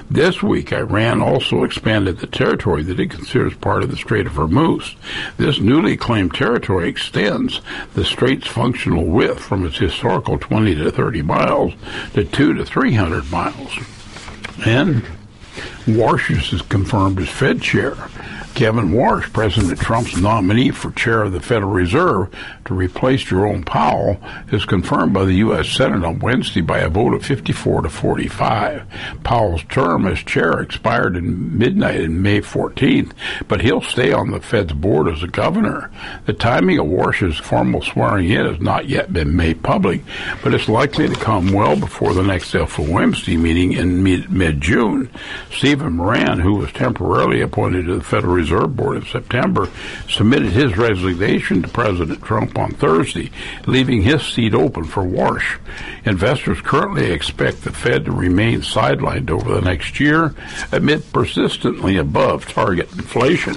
This week, Iran also expanded the territory that it considers part of the Strait of Hormuz. This newly claimed territory extends the strait's functional width from its historical 20 to 30 miles to 200 to 300 miles. And Warsh is confirmed as Fed chair. Kevin Warsh, President Trump's nominee for chair of the Federal Reserve to replace Jerome Powell, is confirmed by the U.S. Senate on Wednesday by a vote of 54 to 45. Powell's term as chair expired in midnight on May 14th, but he'll stay on the Fed's board as a governor. The timing of Warsh's formal swearing-in has not yet been made public, but it's likely to come well before the next FOMC meeting in mid-June. Stephen Moran, who was temporarily appointed to the Federal Reserve Board in September, submitted his resignation to President Trump on Thursday, leaving his seat open for Warsh. Investors currently expect the Fed to remain sidelined over the next year amid persistently above target inflation.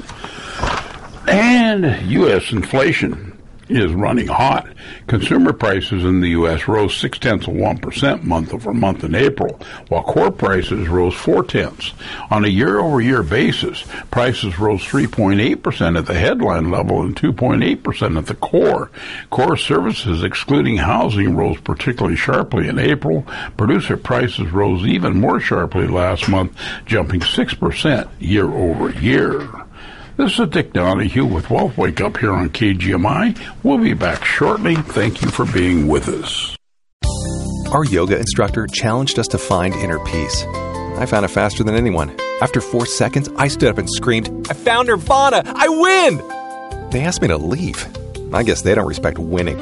And U.S. inflation is running hot. Consumer prices in the U.S. rose 0.6% month over month in April, while core prices rose 0.4. On a year-over-year basis, prices rose 3.8% at the headline level and 2.8% at the core. Core services, excluding housing, rose particularly sharply in April. Producer prices rose even more sharply last month, jumping 6% year-over-year. This is Dick Donahue with Wealth Wake Up here on KGMI. We'll be back shortly. Thank you for being with us. Our yoga instructor challenged us to find inner peace. I found it faster than anyone. After 4 seconds, I stood up and screamed, "I found Nirvana! I win!" They asked me to leave. I guess they don't respect winning.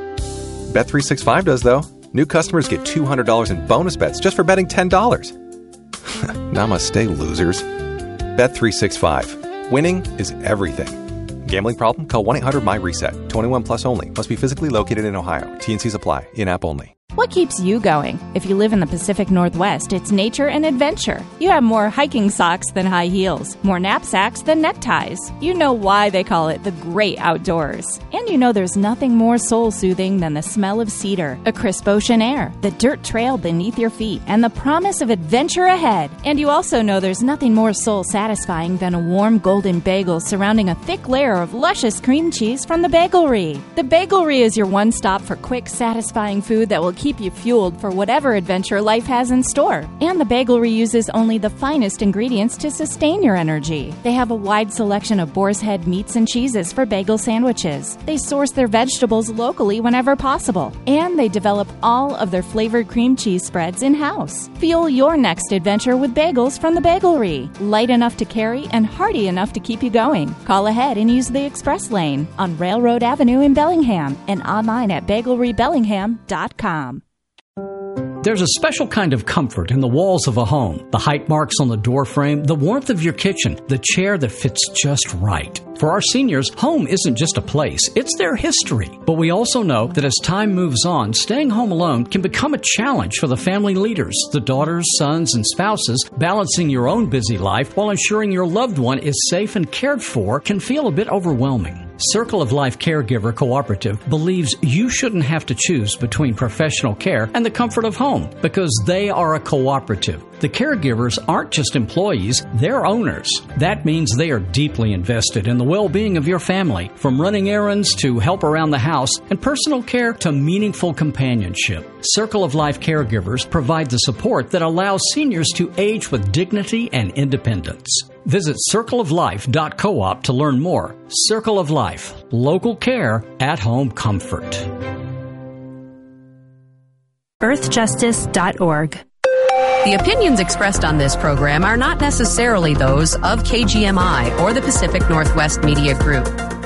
Bet365 does, though. New customers get $200 in bonus bets just for betting $10. Namaste, losers. Bet365. Winning is everything. Gambling problem? Call 1-800-MY-RESET. 21 plus only. Must be physically located in Ohio. T&Cs apply. In-app only. What keeps you going? If you live in the Pacific Northwest, it's nature and adventure. You have more hiking socks than high heels, more knapsacks than neckties. You know why they call it the great outdoors. And you know there's nothing more soul-soothing than the smell of cedar, a crisp ocean air, the dirt trail beneath your feet, and the promise of adventure ahead. And you also know there's nothing more soul-satisfying than a warm golden bagel surrounding a thick layer of luscious cream cheese from the Bagelry. The Bagelry is your one stop for quick, satisfying food that will keep you fueled for whatever adventure life has in store. And the Bagelry uses only the finest ingredients to sustain your energy. They have a wide selection of boar's head meats and cheeses for bagel sandwiches. They source their vegetables locally whenever possible. And they develop all of their flavored cream cheese spreads in-house. Fuel your next adventure with bagels from the Bagelry. Light enough to carry and hearty enough to keep you going. Call ahead and use the express lane on Railroad Avenue in Bellingham and online at bagelrybellingham.com. There's a special kind of comfort in the walls of a home, the height marks on the door frame, the warmth of your kitchen, the chair that fits just right. For our seniors, home isn't just a place, it's their history. But we also know that as time moves on, staying home alone can become a challenge for the family leaders, the daughters, sons, and spouses. Balancing your own busy life while ensuring your loved one is safe and cared for can feel a bit overwhelming. Circle of Life Caregiver Cooperative believes you shouldn't have to choose between professional care and the comfort of home because they are a cooperative. The caregivers aren't just employees, they're owners. That means they are deeply invested in the well-being of your family, from running errands to help around the house and personal care to meaningful companionship. Circle of Life Caregivers provide the support that allows seniors to age with dignity and independence. Visit circleoflife.coop to learn more. Circle of Life, local care, at-home comfort. earthjustice.org. The opinions expressed on this program are not necessarily those of KGMI or the Pacific Northwest Media Group.